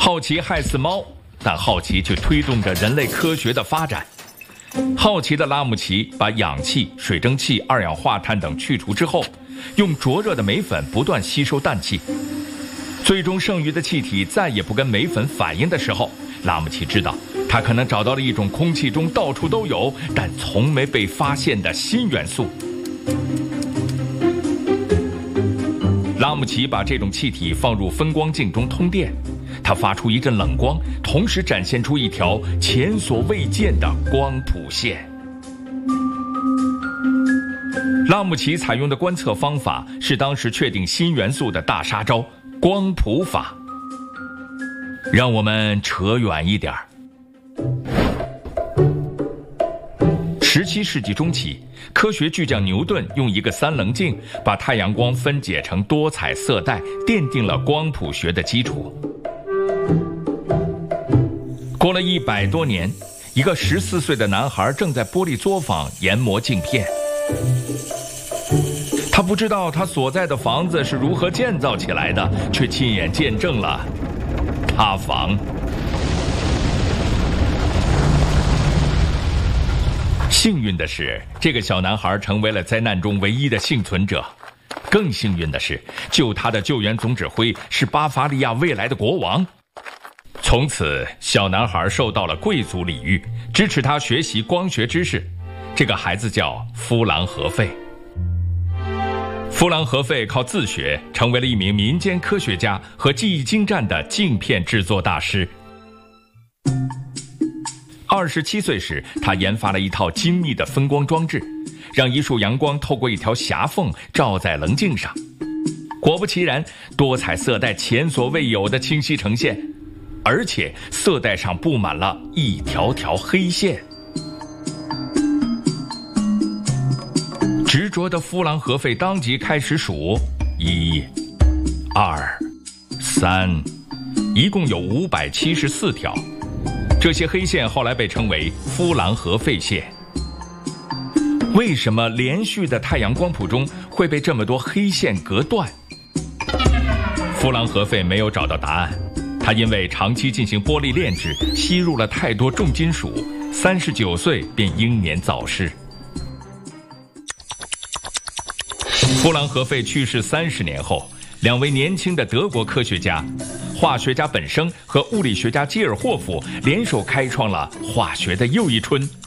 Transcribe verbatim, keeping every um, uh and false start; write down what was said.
好奇害死猫，但好奇却推动着人类科学的发展。好奇的拉姆齐把氧气、水蒸气、二氧化碳等去除之后，用灼热的煤粉不断吸收氮气，最终剩余的气体再也不跟煤粉反应的时候，拉姆齐知道他可能找到了一种空气中到处都有但从没被发现的新元素。拉姆齐把这种气体放入分光镜中通电，它发出一阵冷光，同时展现出一条前所未见的光谱线。拉姆齐采用的观测方法是当时确定新元素的大杀招——光谱法。让我们扯远一点儿。十七世纪中期，科学巨匠牛顿用一个三棱镜把太阳光分解成多彩色带，奠定了光谱学的基础。过了一百多年，一个十四岁的男孩正在玻璃作坊研磨镜片。他不知道他所在的房子是如何建造起来的，却亲眼见证了塌房。幸运的是，这个小男孩成为了灾难中唯一的幸存者。更幸运的是，救他的救援总指挥是巴伐利亚未来的国王。从此，小男孩受到了贵族礼遇，支持他学习光学知识。这个孩子叫夫兰和费。夫兰和费靠自学成为了一名民间科学家和技艺精湛的镜片制作大师。二十七岁时，他研发了一套精密的分光装置，让一束阳光透过一条狭缝照在棱镜上。果不其然，多彩色带前所未有的清晰呈现，而且色带上布满了一条条黑线。执着的夫兰和费当即开始数：一、二、三，一共有五百七十四条。这些黑线后来被称为夫兰和费线。为什么连续的太阳光谱中会被这么多黑线隔断？夫兰和费没有找到答案。他因为长期进行玻璃炼制，吸入了太多重金属，三十九岁便英年早逝。夫兰和费去世三十年后，两位年轻的德国科学家，化学家本生和物理学家基尔霍夫联手开创了化学的又一春。